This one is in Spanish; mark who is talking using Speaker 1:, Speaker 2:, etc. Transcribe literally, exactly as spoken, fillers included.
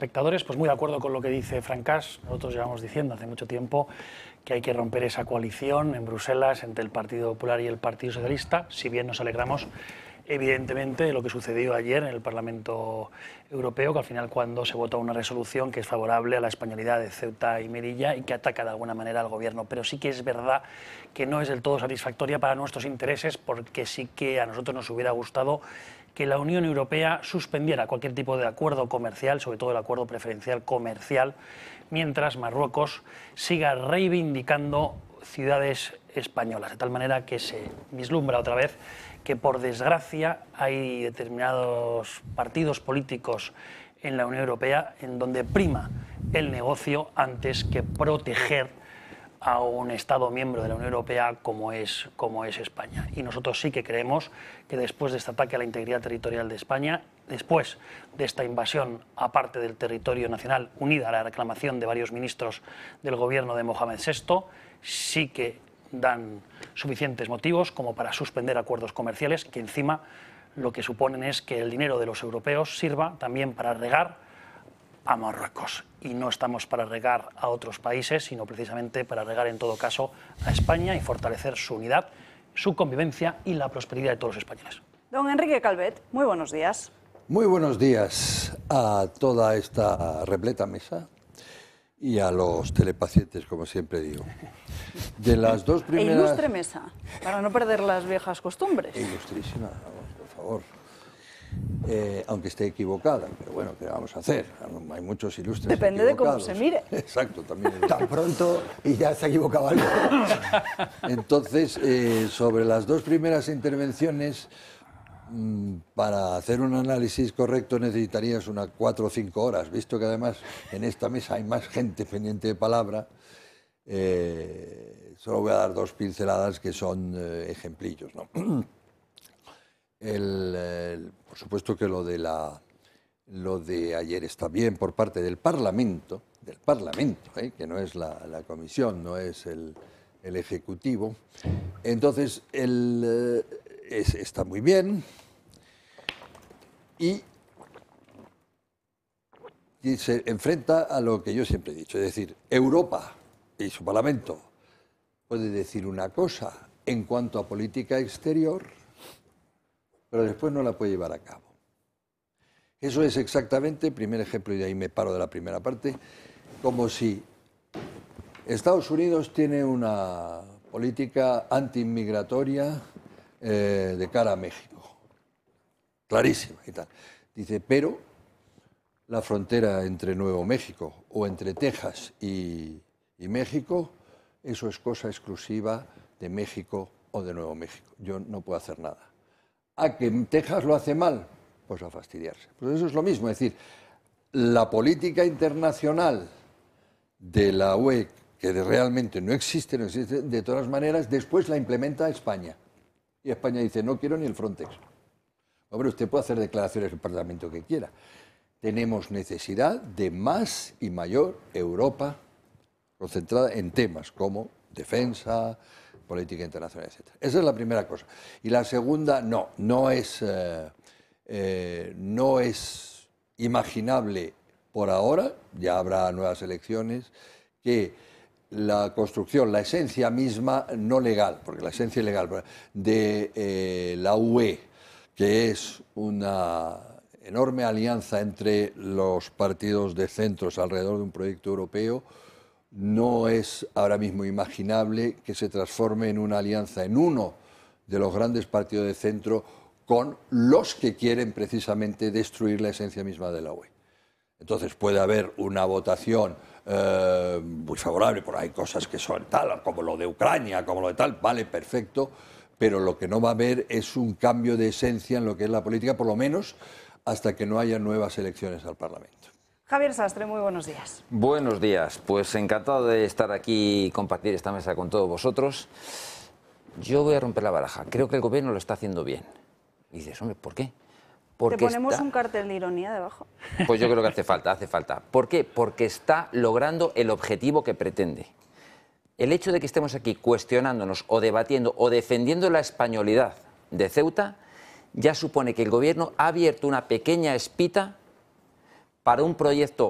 Speaker 1: telespectadores. Pues muy de acuerdo con lo que dice Francás. Nosotros llevamos diciendo hace mucho tiempo que hay que romper esa coalición en Bruselas entre el Partido Popular y el Partido Socialista, si bien nos alegramos evidentemente de lo que sucedió ayer en el Parlamento Europeo, que al final cuando se vota una resolución que es favorable a la españolidad de Ceuta y Melilla y que ataca de alguna manera al gobierno. Pero sí que es verdad que no es del todo satisfactoria para nuestros intereses, porque sí que a nosotros nos hubiera gustado que la Unión Europea suspendiera cualquier tipo de acuerdo comercial, sobre todo el acuerdo preferencial comercial, mientras Marruecos siga reivindicando ciudades españolas, de tal manera que se vislumbra otra vez que, por desgracia, hay determinados partidos políticos en la Unión Europea en donde prima el negocio antes que proteger a un Estado miembro de la Unión Europea como es, como es España. Y nosotros sí que creemos que después de este ataque a la integridad territorial de España, después de esta invasión a parte del territorio nacional, unida a la reclamación de varios ministros del gobierno de Mohamed sexto, sí que dan suficientes motivos como para suspender acuerdos comerciales que encima lo que suponen es que el dinero de los europeos sirva también para regar a Marruecos. Y no estamos para regar a otros países, sino precisamente para regar en todo caso a España y fortalecer su unidad, su convivencia y la prosperidad de todos los españoles.
Speaker 2: Don Enrique Calvet, muy buenos días.
Speaker 3: Muy buenos días a toda esta repleta mesa y a los telepacientes, como siempre digo. De las dos primeras...
Speaker 2: E ilustre mesa, para no perder las viejas costumbres.
Speaker 3: Ilustrísima, vamos, por favor. Eh, aunque esté equivocada, pero bueno, ¿qué vamos a hacer? Hay muchos ilustres
Speaker 2: Depende
Speaker 3: equivocados.
Speaker 2: de cómo se mire.
Speaker 3: Exacto, también.
Speaker 4: Tan pronto y ya se ha equivocado algo.
Speaker 3: Entonces, eh, sobre las dos primeras intervenciones, mmm, para hacer un análisis correcto necesitarías unas cuatro o cinco horas, visto que además en esta mesa hay más gente pendiente de palabra. Eh, solo voy a dar dos pinceladas que son eh, ejemplillos, ¿no? El, el, por supuesto que lo de, la, lo de ayer está bien por parte del Parlamento, del Parlamento, ¿eh? que no es la, la Comisión, no es el, el Ejecutivo. Entonces, el, es, está muy bien y, y se enfrenta a lo que yo siempre he dicho, es decir, Europa y su Parlamento puede decir una cosa en cuanto a política exterior, pero después no la puede llevar a cabo. Eso es exactamente, primer ejemplo, y de ahí me paro de la primera parte, como si Estados Unidos tiene una política antiinmigratoria eh, de cara a México, clarísima y tal. Dice, pero la frontera entre Nuevo México o entre Texas y, y México, eso es cosa exclusiva de México o de Nuevo México. Yo no puedo hacer nada. ¿A que Texas lo hace mal? Pues a fastidiarse. Pues eso es lo mismo, es decir, la política internacional de la U E, que realmente no existe, no existe, de todas maneras, después la implementa España. Y España dice, no quiero ni el Frontex. Hombre, usted puede hacer declaraciones en el Parlamento que quiera. Tenemos necesidad de más y mayor Europa concentrada en temas como defensa, política internacional, etcétera. Esa es la primera cosa. Y la segunda, no, no es, eh, eh, no es imaginable por ahora, ya habrá nuevas elecciones, que la construcción, la esencia misma, no legal, porque la esencia legal de eh, la U E, que es una enorme alianza entre los partidos de centros alrededor de un proyecto europeo, no es ahora mismo imaginable que se transforme en una alianza en uno de los grandes partidos de centro con los que quieren precisamente destruir la esencia misma de la U E. Entonces puede haber una votación eh, muy favorable, por ahí cosas que son tal, como lo de Ucrania, como lo de tal, vale, perfecto, pero lo que no va a haber es un cambio de esencia en lo que es la política, por lo menos hasta que no haya nuevas elecciones al Parlamento.
Speaker 2: Javier Sastre, muy buenos días.
Speaker 5: Buenos días, pues encantado de estar aquí y compartir esta mesa con todos vosotros. Yo voy a romper la baraja, creo que el gobierno lo está haciendo bien. Y dices, hombre, ¿por qué? Porque
Speaker 2: ¿Te ponemos
Speaker 5: está...
Speaker 2: un cartel de ironía debajo?
Speaker 5: Pues yo creo que hace falta, hace falta. ¿Por qué? Porque está logrando el objetivo que pretende. El hecho de que estemos aquí cuestionándonos o debatiendo o defendiendo la españolidad de Ceuta ya supone que el gobierno ha abierto una pequeña espita para un proyecto